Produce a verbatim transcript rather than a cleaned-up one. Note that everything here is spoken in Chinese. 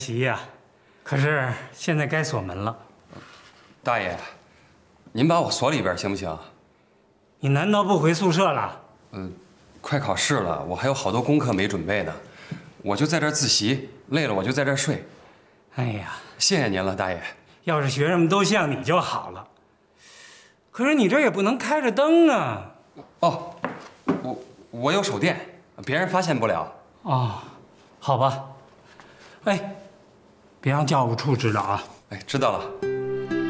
习呀，可是现在该锁门了。 大爷，您把我锁里边行不行？ 你难道不回宿舍了？ 嗯，快考试了，我还有好多功课没准备呢，我就在这儿自习，累了我就在这儿睡。 哎呀， 谢谢您了，大爷。 要是学生们都像你就好了。可是你这也不能开着灯啊。 哦，我我有手电，别人发现不了。 哦，好吧。哎，别让教务处知道啊。 哎，知道了。